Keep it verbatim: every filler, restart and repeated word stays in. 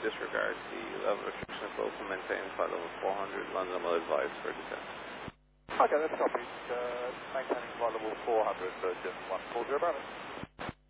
disregard the level restriction of flow and maintain flight level four hundred, London will advise for descent. Okay, that's copied. Uh, maintaining flight level four hundred, Virgin one four zero, Bravo.